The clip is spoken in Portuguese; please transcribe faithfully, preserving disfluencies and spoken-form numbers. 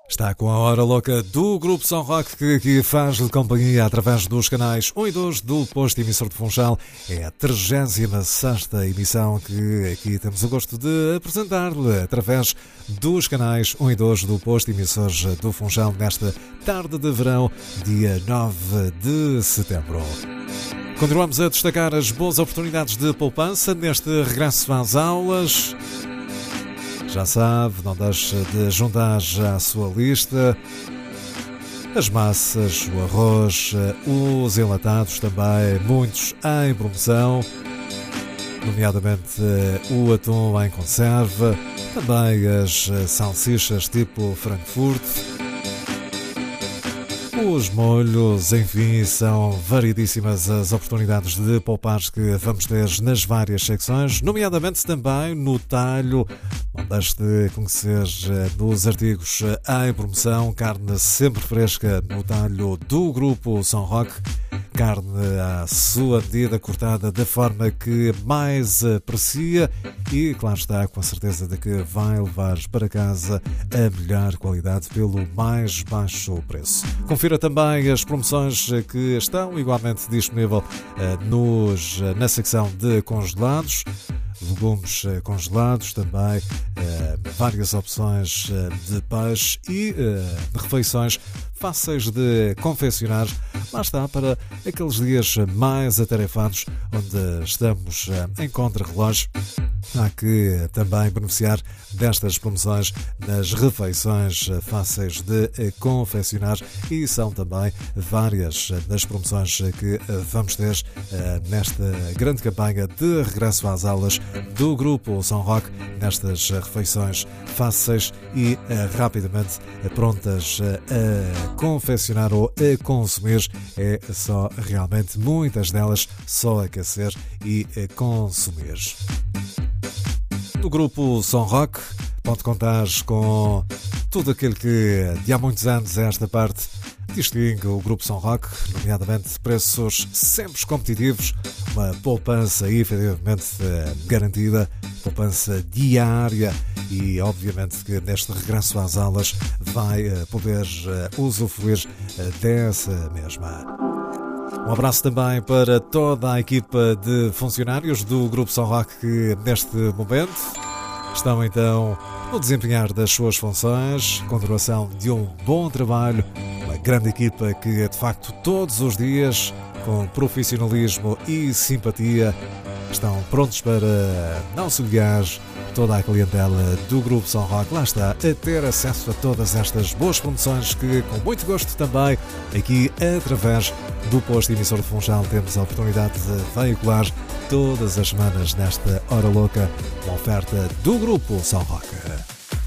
Está com a Hora Louca do Grupo São Roque, que aqui faz-lhe companhia através dos canais um e dois do posto emissor de Funchal. É a trigésima sexta emissão que aqui temos o gosto de apresentar-lhe através dos canais um e dois do posto emissor do Funchal nesta tarde de verão, dia nove de setembro. Continuamos a destacar as boas oportunidades de poupança neste regresso às aulas. Já sabe, não deixe de juntar já a sua lista. As massas, o arroz, os enlatados também, muitos em promoção, nomeadamente o atum em conserva, também as salsichas tipo Frankfurt. Os molhos, enfim, são variedíssimas as oportunidades de poupar que vamos ter nas várias secções, nomeadamente também no talho. Não deixe de conhecer nos artigos em promoção, carne sempre fresca no talho do Grupo São Roque. Carne à sua medida, cortada da forma que mais aprecia e, claro está, com a certeza de que vai levar para casa a melhor qualidade pelo mais baixo preço. Confira também as promoções que estão igualmente disponíveis nos, na secção de congelados. Legumes congelados também, várias opções de peixe e de refeições fáceis de confeccionar. Lá está, para aqueles dias mais atarefados, onde estamos em contra-relógio. Há que também beneficiar destas promoções nas refeições fáceis de confeccionar e são também várias das promoções que vamos ter nesta grande campanha de regresso às aulas do Grupo São Roque, nestas refeições fáceis e rapidamente prontas a confeccionar ou a consumir. É só realmente muitas delas só aquecer e consumir. No Grupo São Roque pode contar com tudo aquilo que de há muitos anos a esta parte distingue o Grupo São Roque, nomeadamente preços sempre competitivos, uma poupança efetivamente garantida, poupança diária e obviamente que neste regresso às aulas vai poder usufruir dessa mesma. Um abraço também para toda a equipa de funcionários do Grupo São Roque que neste momento estão então no desempenhar das suas funções, continuação de um bom trabalho, uma grande equipa que de facto todos os dias, com profissionalismo e simpatia, estão prontos para não auxiliar toda a clientela do Grupo São Roque. Lá está, a ter acesso a todas estas boas promoções que, com muito gosto também, aqui através do posto emissor de Funchal, temos a oportunidade de veicular todas as semanas nesta Hora Louca, uma oferta do Grupo São Roque.